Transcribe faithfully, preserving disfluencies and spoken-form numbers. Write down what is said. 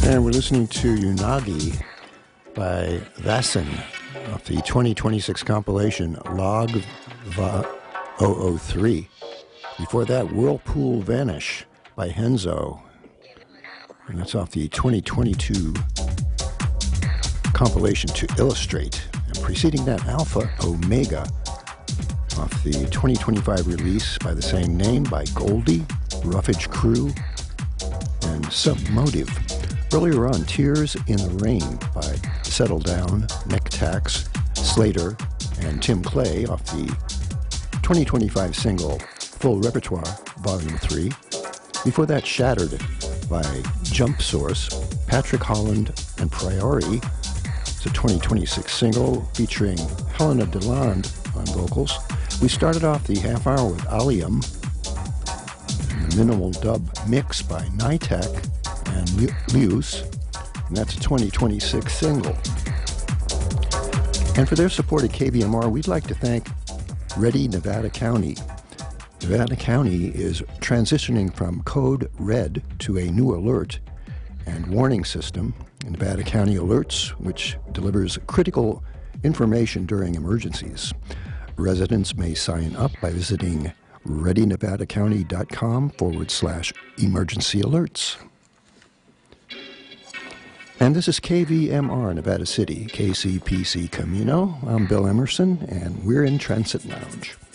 And we're listening to Unagi by Vasen off the twenty twenty-six compilation Log Va zero zero three. Before that, Whirlpool Vanish by Henzo. And that's off the twenty twenty-two compilation To Illustrate. And preceding that, Alpha Omega off the twenty twenty-five release by the same name by Goldie, Roughage Crew, and Submotive. Earlier on, Tears in the Rain by Settle Down, Neck Tax, Slater, and Tim Clay off the twenty twenty-five single Full Repertoire, Volume three. Before that, Shattered by Jump Source, Patrick Holland, and Priori. It's a twenty twenty-six single featuring Helena Deland on vocals. We started off the half hour with Allium, and the minimal dub mix by Nitek and Muse, and that's a twenty twenty-six single. And for their support at K V M R, we'd like to thank Ready Nevada County. Nevada County is transitioning from Code Red to a new alert and warning system, Nevada County Alerts, which delivers critical information during emergencies. Residents may sign up by visiting readynevadacounty.com forward slash emergency alerts. And this is K V M R Nevada City, K C P C Camino. I'm Bill Emerson, and we're in Transit Lounge.